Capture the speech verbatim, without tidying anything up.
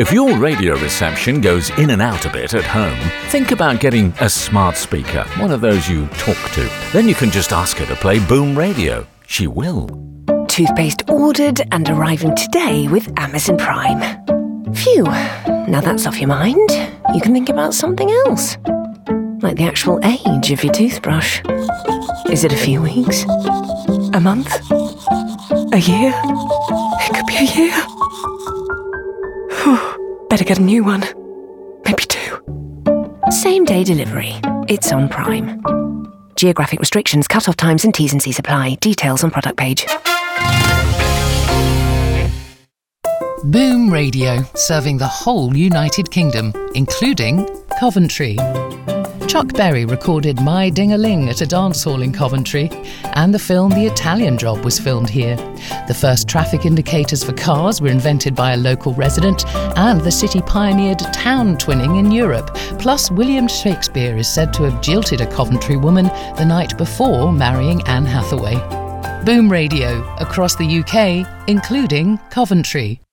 If your radio reception goes in and out a bit at home, think about getting a smart speaker, one of those you talk to. Then you can just ask her to play Boom Radio. She will. Toothpaste ordered and arriving today with Amazon Prime. Phew, now that's off your mind. You can think about something else. Like the actual age of your toothbrush. Is it a few weeks? A month? A year? It could be a year. Whew, better get a new one. Maybe two. Same day delivery. It's on Prime. Geographic restrictions, cut-off times and T's and C's apply. Details on product page. Boom Radio, serving the whole United Kingdom, including Coventry. Chuck Berry recorded My Ding-a-Ling at a dance hall in Coventry, and the film The Italian Job was filmed here. The first traffic indicators for cars were invented by a local resident, and the city pioneered town twinning in Europe. Plus, William Shakespeare is said to have jilted a Coventry woman the night before marrying Anne Hathaway. Boom Radio, across the U K, including Coventry.